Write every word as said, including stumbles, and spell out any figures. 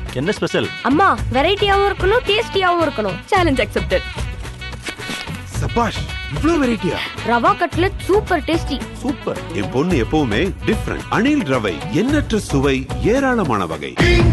என்ன ஸ்பெஷல்? அம்மா வெரைட்டியாவும் இருக்கணும், டேஸ்டியாவும் இருக்கணும். Challenge accepted. சபாஷ், இவ்ளோ வெரைட்டியா? Rava cutlet super tasty. Super. என் பொண்ணு எப்பவுமே டிஃபரண்ட். அணில் ரவை, எண்ணற்ற சுவை, ஏராளமான வகை.